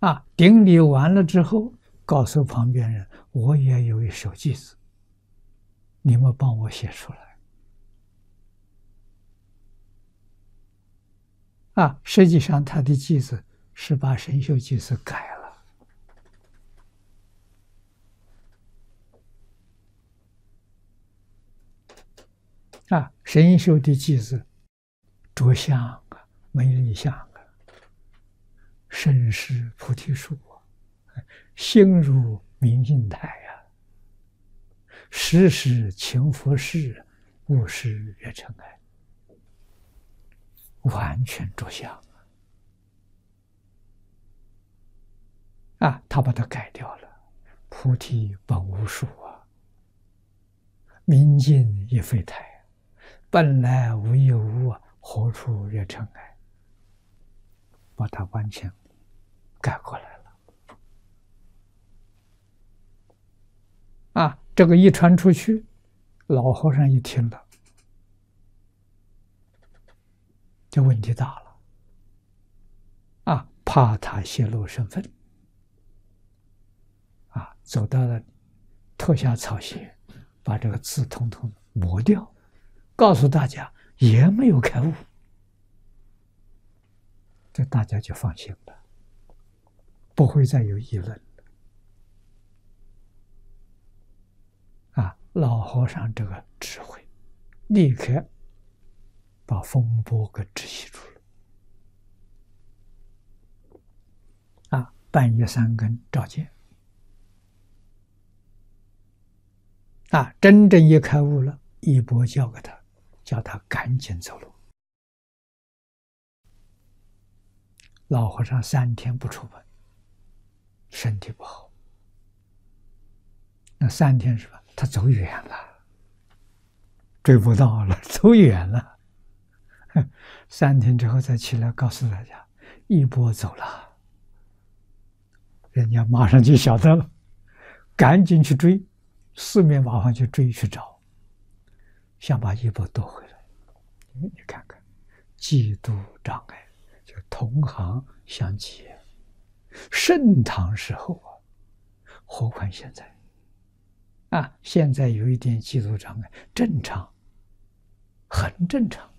顶礼完了之后，告诉旁边人，我也有一首偈子，你们帮我写出来。实际上他的偈子是把神秀偈子改了。神秀的偈子，着相美丽相身是菩提树心如明镜台时时勤拂拭，勿使惹尘埃。完全着相他把它改掉了。菩提本无树明镜亦非台，本来无一物何处惹尘埃。把它完全改过来了。这个一传出去，老和尚一听了，这问题大了。怕他泄露身份，走到了，脱下草鞋，把这个字统统磨掉，告诉大家也没有开悟，这大家就放心了，不会再有议论了。老和尚这个智慧，立刻把风波给止息住了。半夜三更照见，真正一开悟了，一钵交给他，叫他赶紧走路。老和尚3天不出门，身体不好。那3天是吧？他走远了，追不到了，走远了。3天之后再起来告诉大家，一钵走了。人家马上就晓得了，赶紧去追，四面八方去追去找，想把一钵夺回来。你看看，嫉妒障碍，就同行相忌。盛唐时候何况现在？现在有一点嫉妒障碍，正常，很正常。